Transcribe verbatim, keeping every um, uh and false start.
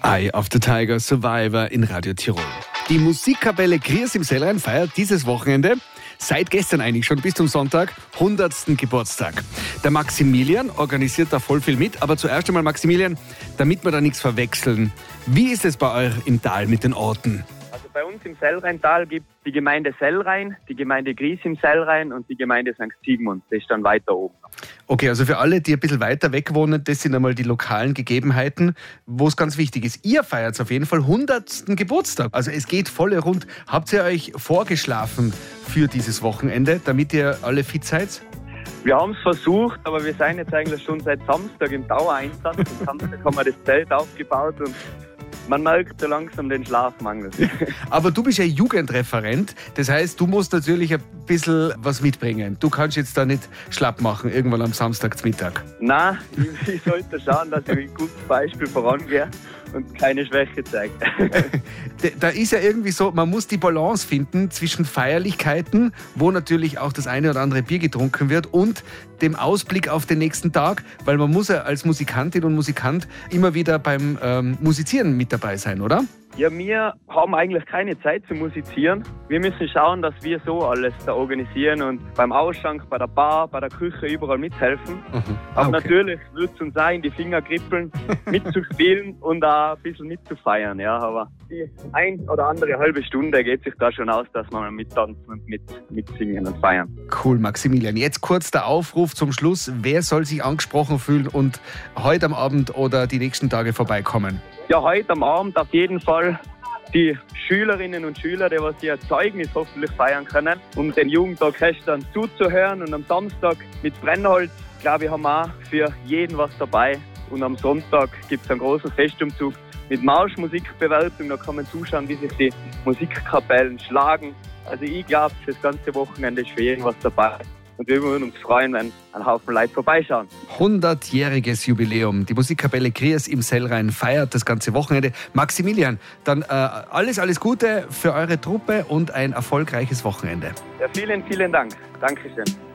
Eye of the Tiger Survivor in Radio Tirol. Die Musikkapelle Griers im Sellrhein feiert dieses Wochenende, seit gestern eigentlich schon bis zum Sonntag, hundertsten Geburtstag. Der Maximilian organisiert da voll viel mit, aber zuerst einmal Maximilian, damit wir da nichts verwechseln. Wie ist es bei euch im Tal mit den Orten? Also bei uns im Sellrheintal gibt es die Gemeinde Sellrhein, die Gemeinde Griers im Sellrhein und die Gemeinde Sankt Sigmund. Das ist dann weiter oben. Okay, also für alle, die ein bisschen weiter weg wohnen, das sind einmal die lokalen Gegebenheiten, wo es ganz wichtig ist. Ihr feiert auf jeden Fall hundertsten Geburtstag. Also es geht voll rund. Habt ihr euch vorgeschlafen für dieses Wochenende, damit ihr alle fit seid? Wir haben es versucht, aber wir sind jetzt eigentlich schon seit Samstag im Dauereinsatz. Am Samstag haben wir das Zelt aufgebaut und man merkt so langsam den Schlafmangel. Aber du bist ja Jugendreferent, das heißt, du musst natürlich ein bisschen was mitbringen. Du kannst jetzt da nicht schlapp machen, irgendwann am Samstagsmittag. Nein, ich, ich sollte schauen, dass ich mit einem guten Beispiel vorangehe und keine Schwäche zeige. Da ist ja irgendwie so, man muss die Balance finden zwischen Feierlichkeiten, wo natürlich auch das eine oder andere Bier getrunken wird, und dem Ausblick auf den nächsten Tag, weil man muss ja als Musikantin und Musikant immer wieder beim ähm, Musizieren mit dabei sein, oder? Ja, wir haben eigentlich keine Zeit zu musizieren. Wir müssen schauen, dass wir so alles da organisieren und beim Ausschank, bei der Bar, bei der Küche überall mithelfen. Mhm. Ah, aber okay. Natürlich wird es uns auch in die Finger kribbeln, mitzuspielen und auch ein bisschen mitzufeiern. Ja, aber die ein oder andere halbe Stunde geht sich da schon aus, dass wir mittanzen und mit, mitsingen und feiern. Cool, Maximilian. Jetzt kurz der Aufruf zum Schluss. Wer soll sich angesprochen fühlen und heute am Abend oder die nächsten Tage vorbeikommen? Ja, heute am Abend auf jeden Fall die Schülerinnen und Schüler, die was ihr Zeugnis hoffentlich feiern können, um den Jugendorchestern zuzuhören. Und am Samstag mit Brennholz, glaube ich, haben wir auch für jeden was dabei. Und am Sonntag gibt es einen großen Festumzug mit Marschmusikbewertung. Da kann man zuschauen, wie sich die Musikkapellen schlagen. Also ich glaube, für das ganze Wochenende ist für jeden was dabei. Und wir würden uns freuen, wenn ein Haufen Leute vorbeischauen. hundertjähriges Jubiläum. Die Musikkapelle Griers im Sellrhein feiert das ganze Wochenende. Maximilian, dann äh, alles, alles Gute für eure Truppe und ein erfolgreiches Wochenende. Ja, vielen, vielen Dank. Dankeschön.